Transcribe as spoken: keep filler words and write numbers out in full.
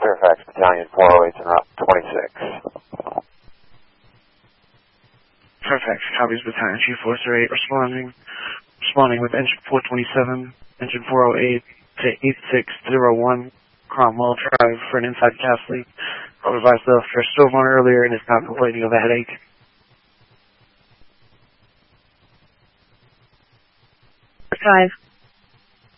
Fairfax Battalion four oh eight and Route twenty-six. Fairfax copies Battalion Chief four oh eight responding responding with engine four twenty-seven, engine four oh eight to eight six zero one Cromwell Drive for an inside gas leak. I advised the first stove on earlier and is now complaining of a headache. Five.